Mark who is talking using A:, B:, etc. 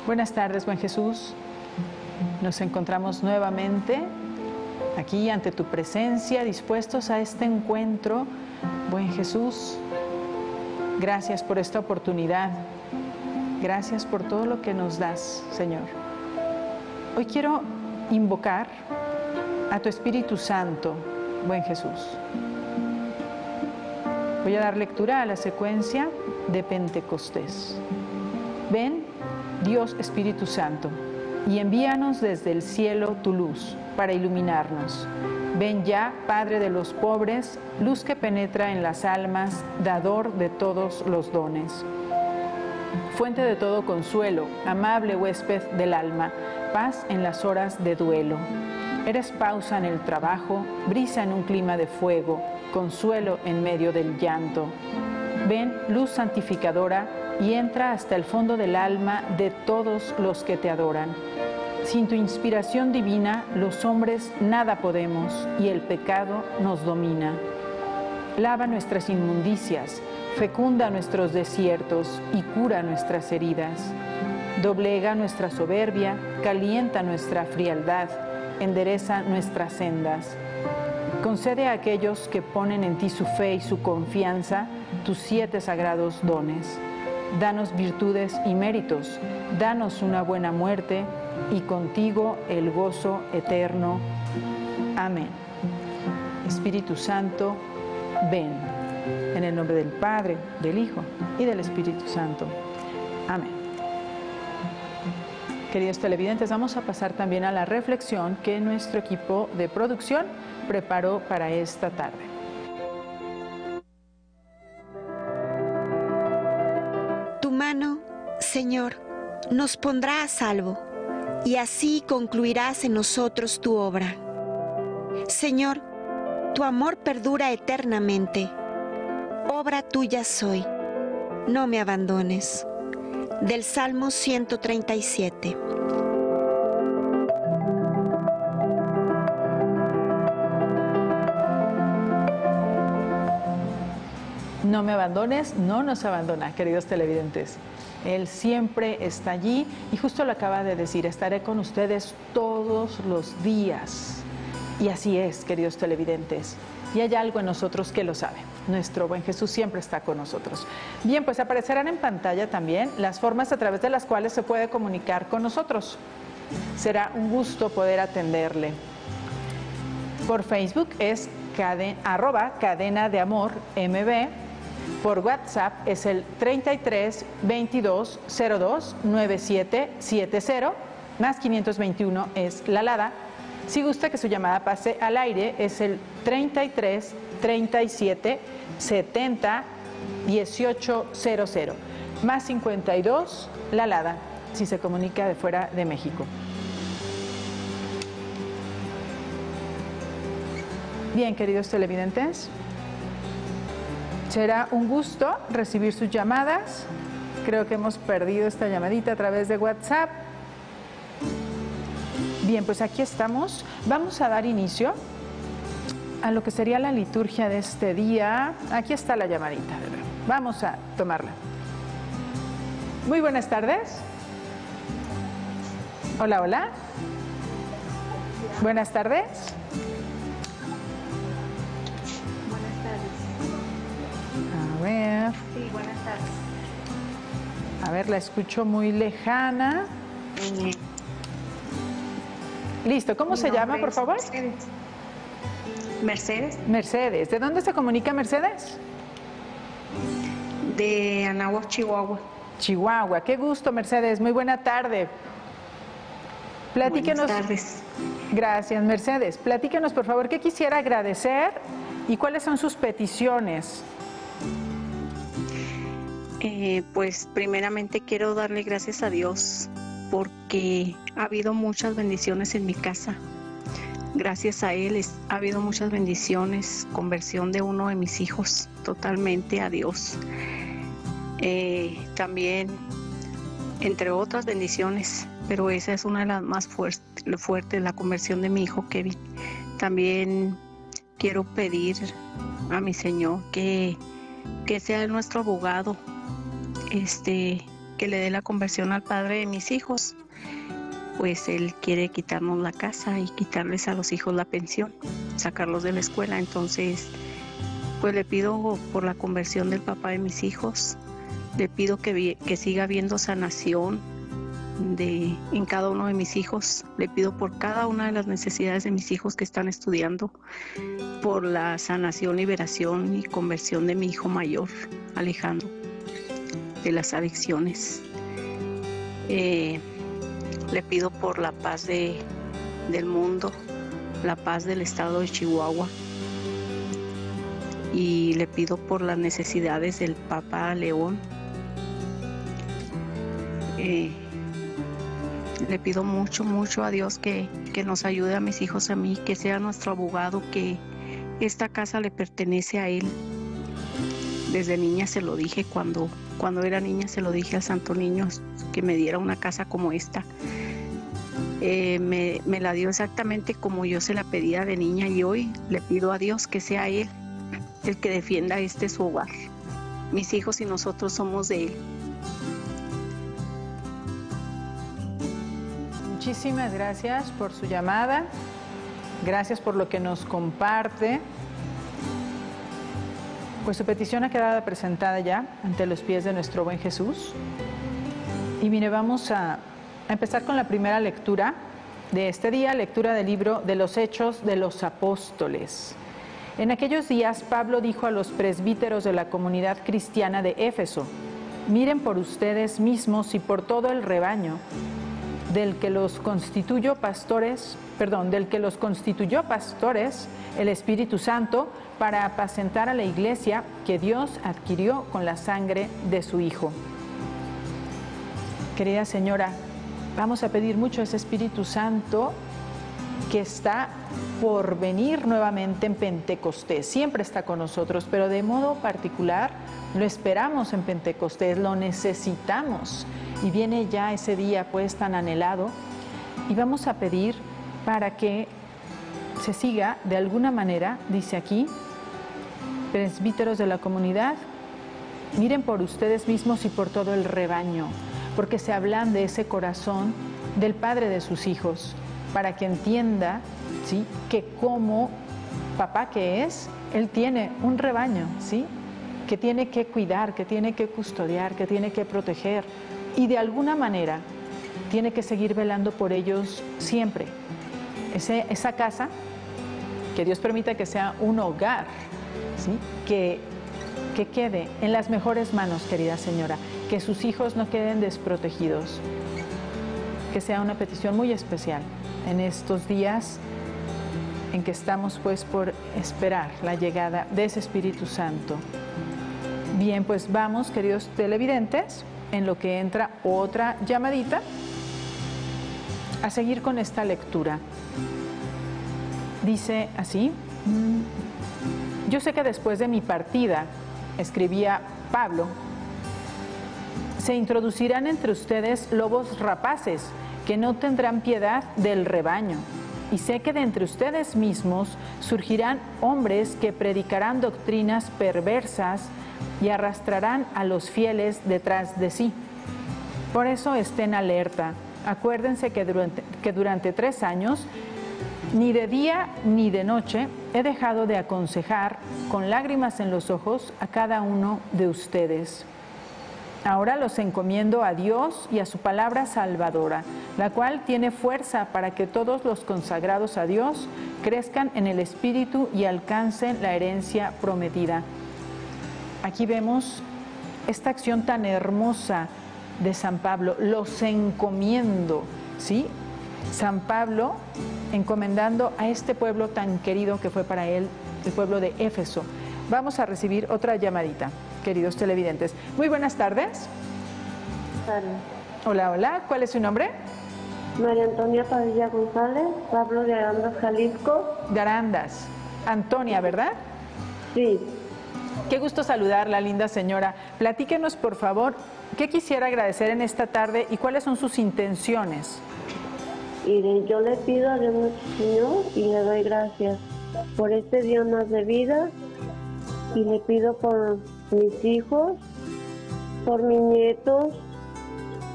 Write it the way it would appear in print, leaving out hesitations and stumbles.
A: Buenas tardes, buen Jesús. Nos encontramos nuevamente aquí ante tu presencia, dispuestos a este encuentro. Buen Jesús, gracias por esta oportunidad. Gracias por todo lo que nos das, Señor. Hoy quiero invocar a tu Espíritu Santo, buen Jesús. Voy a dar lectura a la secuencia de Pentecostés. Ven, Dios Espíritu Santo, y envíanos desde el cielo tu luz para iluminarnos. Ven ya, Padre de los pobres, luz que penetra en las almas, dador de todos los dones. Fuente de todo consuelo, amable huésped del alma, paz en las horas de duelo. Eres pausa en el trabajo, brisa en un clima de fuego, consuelo en medio del llanto. Ven, luz santificadora, y entra hasta el fondo del alma de todos los que te adoran. Sin tu inspiración divina, los hombres nada podemos y el pecado nos domina. Lava nuestras inmundicias, fecunda nuestros desiertos y cura nuestras heridas. Doblega nuestra soberbia, calienta nuestra frialdad, endereza nuestras sendas. Concede a aquellos que ponen en ti su fe y su confianza tus 7 sagrados dones. Danos virtudes y méritos, danos una buena muerte y contigo el gozo eterno. Amén. Espíritu Santo, ven. En el nombre del Padre, del Hijo y del Espíritu Santo. Amén. Queridos televidentes, vamos a pasar también a la reflexión que nuestro equipo de producción preparó para esta tarde.
B: Tu mano, Señor, nos pondrá a salvo, y así concluirás en nosotros tu obra. Señor, tu amor perdura eternamente. Obra tuya soy, no me abandones. Del Salmo 137.
A: No me abandones, no nos abandona, queridos televidentes. Él siempre está allí y justo lo acaba de decir, estaré con ustedes todos los días. Y así es, queridos televidentes. Y hay algo en nosotros que lo sabe. Nuestro buen Jesús siempre está con nosotros. Bien, pues aparecerán en pantalla también las formas a través de las cuales se puede comunicar con nosotros. Será un gusto poder atenderle. Por Facebook es @Cadena de Amor MB. Por WhatsApp es el 33 22 02 9770, más 521 es la alada. Si gusta que su llamada pase al aire, es el 33 37 70 1800, más 52 la alada, si se comunica de fuera de México. Bien, queridos televidentes, será un gusto recibir sus llamadas. Creo que hemos perdido esta llamadita a través de WhatsApp. Bien, pues aquí estamos. Vamos a dar inicio a lo que sería la liturgia de este día. Aquí está la llamadita. Vamos a tomarla. Muy buenas tardes. Hola, hola. Buenas tardes. A ver.
C: Sí, buenas tardes.
A: A ver, la escucho muy lejana. Listo, ¿cómo se llama, por favor?
C: Mercedes.
A: Mercedes. ¿De dónde se comunica Mercedes?
C: De Anáhuac, Chihuahua.
A: Chihuahua. Qué gusto, Mercedes. Muy buena tarde. Platíquenos.
C: Buenas tardes.
A: Gracias, Mercedes. Platíquenos, por favor, qué quisiera agradecer y cuáles son sus peticiones.
C: Pues primeramente quiero darle gracias a Dios porque ha habido muchas bendiciones en mi casa. Gracias a Él ha habido muchas bendiciones, conversión de uno de mis hijos totalmente a Dios. También, entre otras bendiciones, pero esa es una de las más fuertes, la conversión de mi hijo Kevin. También quiero pedir a mi Señor que sea nuestro abogado, que le dé la conversión al padre de mis hijos, pues él quiere quitarnos la casa y quitarles a los hijos la pensión, sacarlos de la escuela. Entonces, pues le pido por la conversión del papá de mis hijos, le pido que siga habiendo sanación en cada uno de mis hijos, le pido por cada una de las necesidades de mis hijos que están estudiando, por la sanación, liberación y conversión de mi hijo mayor, Alejandro, de las adicciones. Le pido por la paz del mundo, la paz del estado de Chihuahua, y le pido por las necesidades del Papa León. Le pido mucho, mucho a Dios que nos ayude a mis hijos, a mí, que sea nuestro abogado, que esta casa le pertenece a Él. Desde niña se lo dije, cuando era niña se lo dije al Santo Niño, que me diera una casa como esta. Me la dio exactamente como yo se la pedía de niña, y hoy le pido a Dios que sea Él el que defienda su hogar. Mis hijos y nosotros somos de Él.
A: Muchísimas gracias por su llamada, gracias por lo que nos comparte. Pues su petición ha quedado presentada ya ante los pies de nuestro buen Jesús. Y mire, vamos a empezar con la primera lectura de este día, lectura del libro de los Hechos de los Apóstoles. En aquellos días, Pablo dijo a los presbíteros de la comunidad cristiana de Éfeso: miren por ustedes mismos y por todo el rebaño del que los constituyó pastores, el Espíritu Santo, para apacentar a la iglesia que Dios adquirió con la sangre de su Hijo. Querida señora, vamos a pedir mucho a ese Espíritu Santo que está por venir nuevamente en Pentecostés. Siempre está con nosotros, pero de modo particular lo esperamos en Pentecostés, lo necesitamos. Y viene ya ese día pues tan anhelado, y vamos a pedir para que se siga de alguna manera, dice aquí, presbíteros de la comunidad, miren por ustedes mismos y por todo el rebaño, porque se hablan de ese corazón del padre de sus hijos, para que entienda, ¿sí?, que como papá que es, él tiene un rebaño, ¿sí?, que tiene que cuidar, que tiene que custodiar, que tiene que proteger, y de alguna manera tiene que seguir velando por ellos siempre. Esa casa, que Dios permita que sea un hogar, ¿sí?, que quede en las mejores manos, querida señora, que sus hijos no queden desprotegidos, que sea una petición muy especial en estos días en que estamos pues por esperar la llegada de ese Espíritu Santo. Bien, pues vamos, queridos televidentes, en lo que entra otra llamadita, a seguir con esta lectura. Dice así: yo sé que después de mi partida, escribía Pablo, se introducirán entre ustedes lobos rapaces que no tendrán piedad del rebaño. Y sé que de entre ustedes mismos surgirán hombres que predicarán doctrinas perversas y arrastrarán a los fieles detrás de sí. Por eso estén alerta. Acuérdense que durante 3 años, ni de día ni de noche, he dejado de aconsejar con lágrimas en los ojos a cada uno de ustedes. Ahora los encomiendo a Dios y a su palabra salvadora, la cual tiene fuerza para que todos los consagrados a Dios crezcan en el Espíritu y alcancen la herencia prometida. Aquí vemos esta acción tan hermosa de San Pablo: los encomiendo, ¿sí? San Pablo encomendando a este pueblo tan querido que fue para él, el pueblo de Éfeso. Vamos a recibir otra llamadita, queridos televidentes. Muy buenas tardes. Hola, hola. ¿Cuál es su nombre?
D: María Antonia Padilla González, Pablo de Arandas, Jalisco.
A: De Arandas. Antonia, ¿verdad?
D: Sí.
A: Qué gusto saludarla, linda señora. Platíquenos, por favor, ¿qué quisiera agradecer en esta tarde y cuáles son sus intenciones?
D: Mire, yo le pido a Dios nuestro Señor y le doy gracias por este día más de vida, y le pido por mis hijos, por mis nietos,